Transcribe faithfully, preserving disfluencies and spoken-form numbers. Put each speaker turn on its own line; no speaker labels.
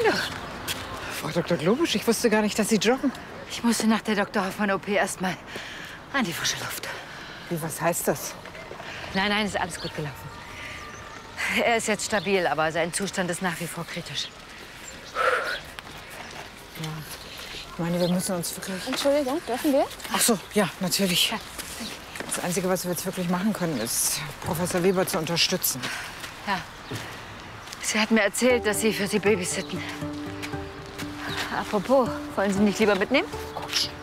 Hallo.
Frau Doktor Globusch, ich wusste gar nicht, dass Sie joggen.
Ich musste nach der Doktor Hoffmann-O P erst mal an die frische Luft.
Wie, was heißt das?
Nein, nein, ist alles gut gelaufen. Er ist jetzt stabil, aber sein Zustand ist nach wie vor kritisch.
Ja. Ich meine, wir müssen uns wirklich...
Entschuldigung, dürfen wir?
Ach so, ja, natürlich. Das Einzige, was wir jetzt wirklich machen können, ist, Professor Weber zu unterstützen.
Ja. Sie hat mir erzählt, dass Sie für Sie babysitten. Apropos, wollen Sie nicht lieber mitnehmen?
Quatsch.